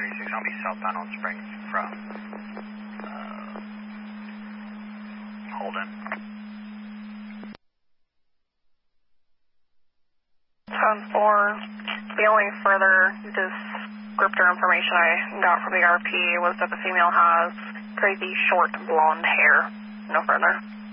36 I'll be southbound on Springs from Holden. 10-4. The only further descriptor information I got from the RP was that the female has crazy short blonde hair. No further.